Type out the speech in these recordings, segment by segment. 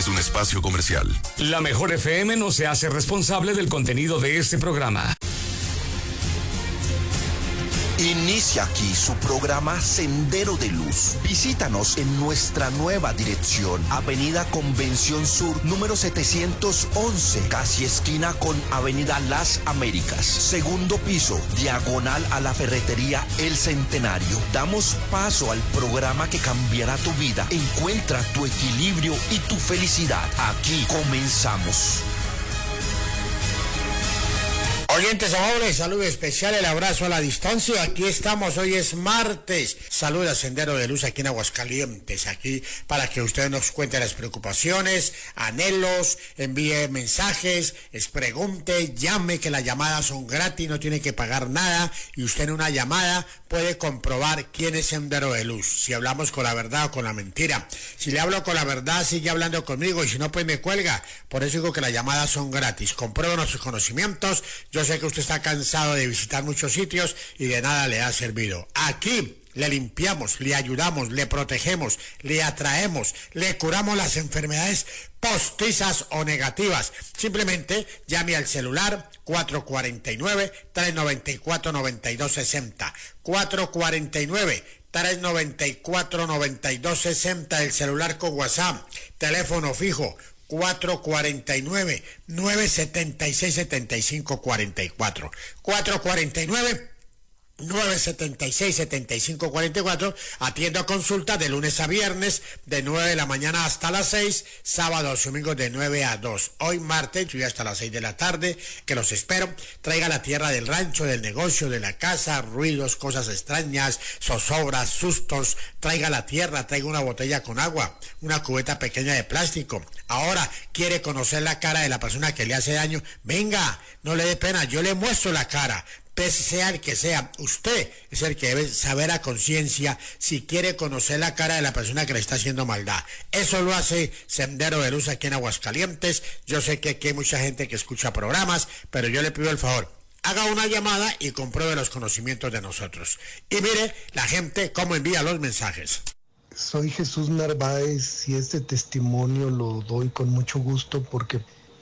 es un espacio comercial. La Mejor FM no se hace responsable del contenido de este programa. Inicia aquí su programa Sendero de Luz. Visítanos en nuestra nueva dirección, Avenida Convención Sur, número 711, casi esquina con Avenida Las Américas. Segundo piso, diagonal a la ferretería El Centenario. Damos paso al programa que cambiará tu vida. Encuentra tu equilibrio y tu felicidad. Aquí comenzamos. Oyentes amables, saludo especial, el abrazo a la distancia. Aquí estamos, hoy es martes. Saluda Sendero de Luz aquí en Aguascalientes, aquí para que usted nos cuente las preocupaciones, anhelos, envíe mensajes, pregunte, llame, que las llamadas son gratis, no tiene que pagar nada y usted en una llamada puede comprobar quién es Sendero de Luz, si hablamos con la verdad o con la mentira. Si le hablo con la verdad, sigue hablando conmigo y si no, pues me cuelga. Por eso digo que las llamadas son gratis. Comprueba nuestros conocimientos. Yo sé que usted está cansado de visitar muchos sitios y de nada le ha servido. Aquí le limpiamos, le ayudamos, le protegemos, le atraemos, le curamos las enfermedades postizas o negativas. Simplemente llame al celular 449-394-9260. 449-394-9260, el celular con WhatsApp, teléfono fijo 449-976-7544. 449-976-7544. Atiendo a consulta de lunes a viernes de 9 de la mañana hasta las 6, sábados y domingos de 9 a 2. Hoy martes, estoy hasta las 6 de la tarde, que los espero. Traiga la tierra del rancho, del negocio, de la casa, ruidos, cosas extrañas, zozobras, sustos. Traiga la tierra, traiga una botella con agua, una cubeta pequeña de plástico. Ahora, ¿quiere conocer la cara de la persona que le hace daño? Venga, no le dé pena, yo le muestro la cara. Pese sea el que sea, usted es el que debe saber a conciencia si quiere conocer la cara de la persona que le está haciendo maldad. Eso lo hace Sendero de Luz aquí en Aguascalientes. Yo sé que aquí hay mucha gente que escucha programas, pero yo le pido el favor, haga una llamada y compruebe los conocimientos de nosotros. Y mire la gente cómo envía los mensajes. Soy Jesús Narváez y este testimonio lo doy con mucho gusto porque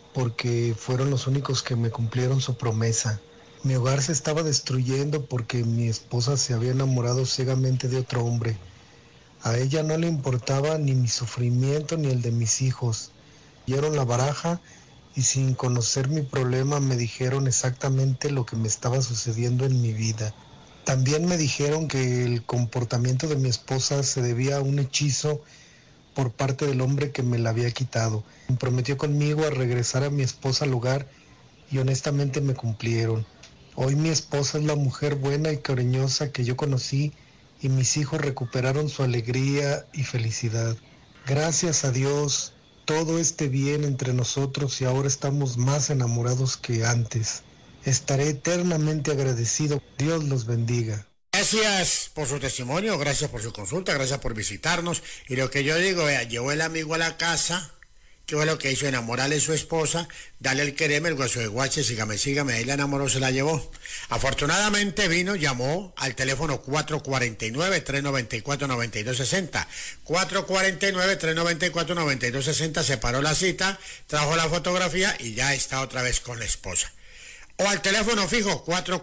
fueron los únicos que me cumplieron su promesa. Mi hogar se estaba destruyendo porque mi esposa se había enamorado ciegamente de otro hombre. A ella no le importaba ni mi sufrimiento ni el de mis hijos. Dieron la baraja y sin conocer mi problema me dijeron exactamente lo que me estaba sucediendo en mi vida. También me dijeron que el comportamiento de mi esposa se debía a un hechizo por parte del hombre que me la había quitado. Me prometió conmigo a regresar a mi esposa al hogar y honestamente me cumplieron. Hoy mi esposa es la mujer buena y cariñosa que yo conocí y mis hijos recuperaron su alegría y felicidad. Gracias a Dios, todo esté bien entre nosotros y ahora estamos más enamorados que antes. Estaré eternamente agradecido. Dios los bendiga. Gracias por su testimonio, gracias por su consulta, gracias por visitarnos. Y lo que yo digo, vea, llevó el amigo a la casa. ¿Qué fue lo que hizo? Enamorarle a su esposa, darle el quereme, el hueso de guache, sígame, ahí la enamoró, se la llevó. Afortunadamente vino, llamó al teléfono 449-394-9260. 449-394-9260, separó la cita, trajo la fotografía y ya está otra vez con la esposa. O al teléfono fijo,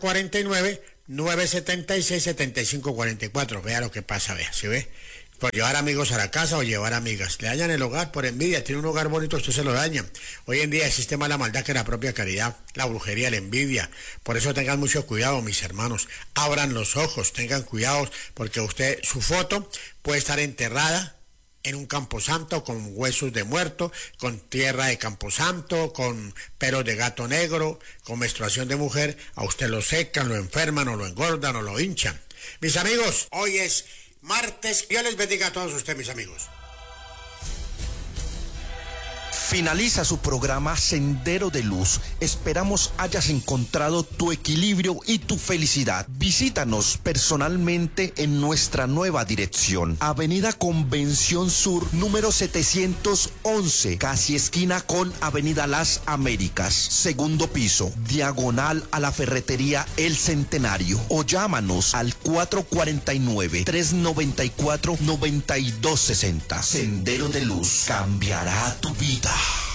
449-976-7544. Vea lo que pasa, vea, ¿sí ve? Por llevar amigos a la casa o llevar amigas. Le dañan el hogar por envidia. Tiene un hogar bonito, usted se lo daña. Hoy en día existe más la maldad que la propia caridad, la brujería, la envidia. Por eso tengan mucho cuidado, mis hermanos. Abran los ojos, tengan cuidado, porque usted, su foto puede estar enterrada en un camposanto con huesos de muerto, con tierra de camposanto, con pelos de gato negro, con menstruación de mujer. A usted lo secan, lo enferman, o lo engordan, o lo hinchan. Mis amigos, hoy es martes. Dios les bendiga a todos ustedes, mis amigos. Finaliza su programa Sendero de Luz. Esperamos hayas encontrado tu equilibrio y tu felicidad. Visítanos personalmente en nuestra nueva dirección. Avenida Convención Sur, número 711, casi esquina con Avenida Las Américas. Segundo piso, diagonal a la ferretería El Centenario. O llámanos al 449-394-9260. Sendero de Luz cambiará tu vida.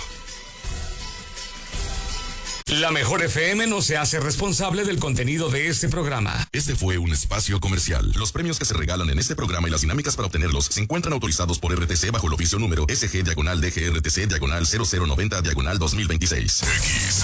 La Mejor FM no se hace responsable del contenido de este programa. Este fue un espacio comercial. Los premios que se regalan en este programa y las dinámicas para obtenerlos se encuentran autorizados por RTC bajo el oficio número SG-DGRTC-0090-2026.